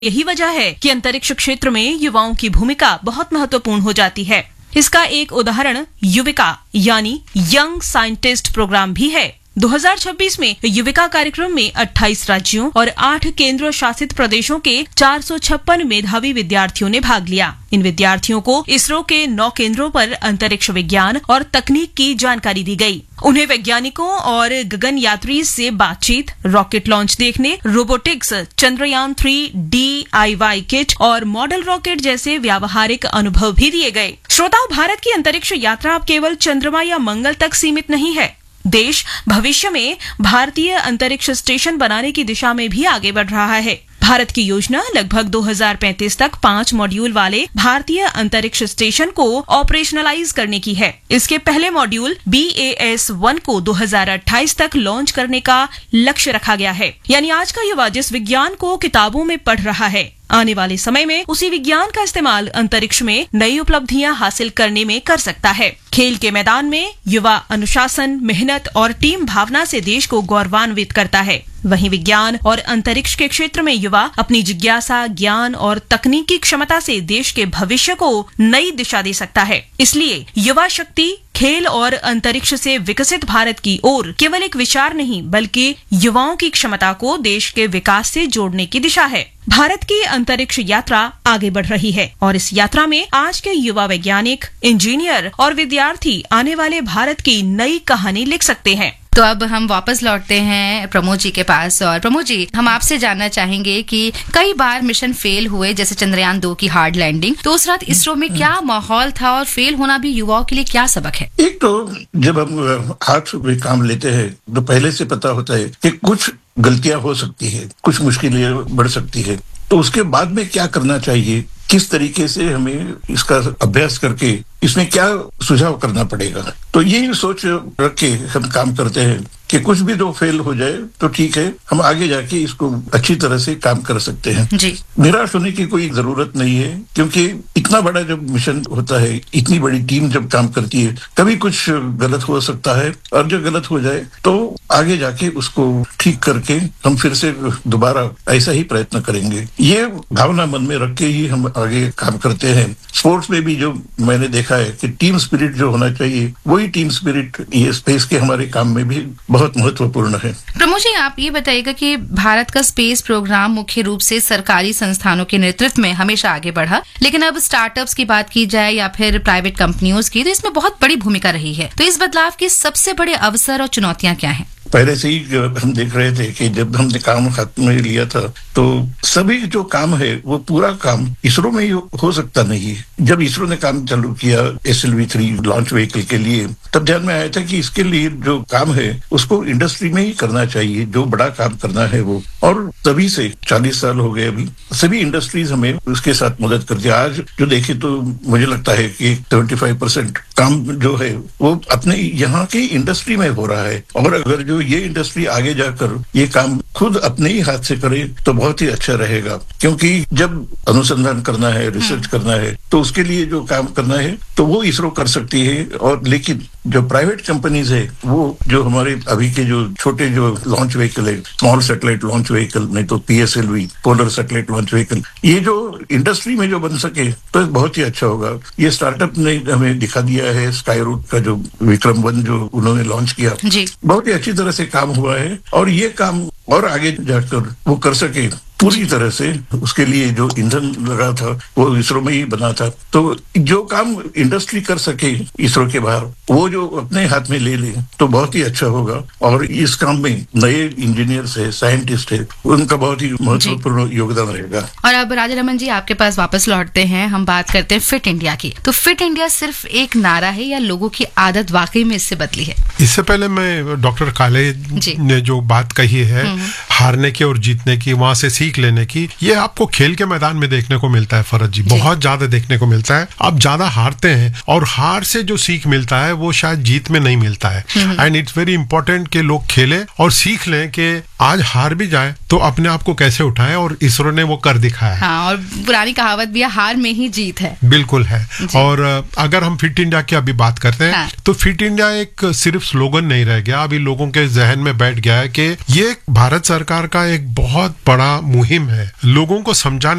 यही वजह है कि अंतरिक्ष क्षेत्र में युवाओं की भूमिका बहुत महत्वपूर्ण हो जाती है। इसका एक उदाहरण युविका यानी यंग साइंटिस्ट प्रोग्राम भी है। 2026 में युविका कार्यक्रम में 28 राज्यों और 8 केंद्र शासित प्रदेशों के 456 मेधावी विद्यार्थियों ने भाग लिया। इन विद्यार्थियों को इसरो के 9 केंद्रों पर अंतरिक्ष विज्ञान और तकनीक की जानकारी दी गई। उन्हें वैज्ञानिकों और गगन यात्री से बातचीत, रॉकेट लॉन्च देखने, रोबोटिक्स, चंद्रयान 3 DIY किट और मॉडल रॉकेट जैसे व्यावहारिक अनुभव भी दिए गए। श्रोताओं, भारत की अंतरिक्ष यात्रा अब केवल चंद्रमा या मंगल तक सीमित नहीं है। देश भविष्य में भारतीय अंतरिक्ष स्टेशन बनाने की दिशा में भी आगे बढ़ रहा है। भारत की योजना लगभग 2035 तक 5 मॉड्यूल वाले भारतीय अंतरिक्ष स्टेशन को ऑपरेशनलाइज करने की है। इसके पहले मॉड्यूल BAS-1 को 2028 तक लॉन्च करने का लक्ष्य रखा गया है। यानी आज का युवा जिस विज्ञान को किताबों में पढ़ रहा है, आने वाले समय में उसी विज्ञान का इस्तेमाल अंतरिक्ष में नई उपलब्धियां हासिल करने में कर सकता है। खेल के मैदान में युवा अनुशासन, मेहनत और टीम भावना से देश को गौरवान्वित करता है। वहीं विज्ञान और अंतरिक्ष के क्षेत्र में युवा अपनी जिज्ञासा, ज्ञान और तकनीकी क्षमता से देश के भविष्य को नई दिशा दे सकता है। इसलिए युवा शक्ति खेल और अंतरिक्ष से विकसित भारत की ओर केवल एक विचार नहीं, बल्कि युवाओं की क्षमता को देश के विकास से जोड़ने की दिशा है। भारत की अंतरिक्ष यात्रा आगे बढ़ रही है और इस यात्रा में आज के युवा वैज्ञानिक, इंजीनियर और विद्यार्थी आने वाले भारत की नई कहानी लिख सकते हैं। तो अब हम वापस लौटते हैं प्रमोद जी के पास। और प्रमोद जी, हम आपसे जानना चाहेंगे कि कई बार मिशन फेल हुए, जैसे चंद्रयान 2 की हार्ड लैंडिंग, तो उस रात इसरो में क्या माहौल था और फेल होना भी युवाओं के लिए क्या सबक है? एक तो जब हम हाथ में काम लेते हैं तो पहले से पता होता है कि कुछ गलतियां हो सकती है, कुछ मुश्किलें बढ़ सकती है, तो उसके बाद में क्या करना चाहिए, किस तरीके से हमें इसका अभ्यास करके इसमें क्या सुझाव करना पड़ेगा। तो यही सोच रख के हम काम करते हैं कि कुछ भी जो फेल हो जाए तो ठीक है, हम आगे जाके इसको अच्छी तरह से काम कर सकते हैं जी। निराश होने की कोई जरूरत नहीं है, क्योंकि इतना बड़ा जब मिशन होता है, इतनी बड़ी टीम जब काम करती है, कभी कुछ गलत हो सकता है और जो गलत हो जाए तो आगे जाके उसको ठीक करके हम फिर से दोबारा ऐसा ही प्रयत्न करेंगे। ये भावना मन में रख के ही हम आगे काम करते हैं। स्पोर्ट्स में भी जो मैंने देखा है कि टीम स्पिरिट जो होना चाहिए, वही टीम स्पिरिट ये स्पेस के हमारे काम में भी बहुत महत्वपूर्ण है। प्रमोद जी, आप ये बताइएगा कि भारत का स्पेस प्रोग्राम मुख्य रूप से सरकारी संस्थानों के नेतृत्व में हमेशा आगे बढ़ा, लेकिन अब स्टार्टअप्स की बात की जाए या फिर प्राइवेट कंपनियों की, तो इसमें बहुत बड़ी भूमिका रही है। तो इस बदलाव के सबसे बड़े अवसर और चुनौतियां क्या हैं? पहले से ही हम देख रहे थे कि जब हमने काम हाथ में लिया था तो सभी जो काम है वो पूरा काम इसरो में ही हो सकता नहीं है। जब इसरो ने काम चालू किया SLV-3 लॉन्च व्हीकल के लिए, तब ध्यान में आया था कि इसके लिए जो काम है उसको इंडस्ट्री में ही करना चाहिए, जो बड़ा काम करना है वो। और तभी से 40 साल हो गए, अभी सभी इंडस्ट्रीज हमें उसके साथ मदद करती है। आज जो देखे तो मुझे लगता है कि 75% काम जो है वो अपने यहाँ की इंडस्ट्री में हो रहा है। और अगर जो ये इंडस्ट्री आगे जाकर ये काम खुद अपने ही हाथ से करे तो बहुत ही अच्छा रहेगा, क्योंकि जब अनुसंधान करना है, रिसर्च करना है, तो उसके लिए जो काम करना है तो वो इसरो कर सकती है। और लेकिन जो प्राइवेट कंपनीज है, वो जो हमारे अभी के जो छोटे जो लॉन्च व्हीकल है, स्मॉल सैटेलाइट लॉन्च व्हीकल, नहीं तो PSLV polar satellite launch vehicle, ये जो इंडस्ट्री में जो बन सके तो बहुत ही अच्छा होगा। ये स्टार्टअप ने हमें दिखा दिया है, स्काई रूट का जो विक्रम-1 जो उन्होंने लॉन्च किया, बहुत ही अच्छी तरह से काम हुआ है। और ये काम और आगे जाकर वो कर सके पूरी तरह से, उसके लिए जो ईंधन लगा था वो इसरो में ही बना था। तो जो काम इंडस्ट्री कर सके इसरो के बाहर, वो जो अपने हाथ में ले ले तो बहुत ही अच्छा होगा। और इस काम में नए इंजीनियर्स है, साइंटिस्ट है, उनका बहुत ही महत्वपूर्ण योगदान रहेगा। और अब राजा रमन जी, आपके पास वापस लौटते हैं। हम बात करते हैं फिट इंडिया की। तो फिट इंडिया सिर्फ एक नारा है या लोगों की आदत वाकई में इससे बदली है? इससे पहले मैं डॉक्टर काले ने जो बात कही है हारने की और जीतने की, वहां से सीख लेने की, ये आपको खेल के मैदान में देखने को मिलता है फरज जी, बहुत ज्यादा देखने को मिलता है। आप ज्यादा हारते हैं और हार से जो सीख मिलता है वो शायद जीत में नहीं मिलता है। एंड इट्स वेरी इंपॉर्टेंट कि लोग खेलें और सीख लें कि आज हार भी जाए तो अपने आप को कैसे उठाएं, और इसरो ने वो कर दिखाया है। हाँ, और पुरानी कहावत भी है, हार में ही जीत है। बिल्कुल है। और अगर हम फिट इंडिया की अभी बात करते हैं, तो फिट इंडिया एक सिर्फ स्लोगन नहीं रह गया, अभी लोगों के जहन में बैठ गया है कि ये भारत सरकार का एक बहुत बड़ा मुहिम है, लोगों को समझाने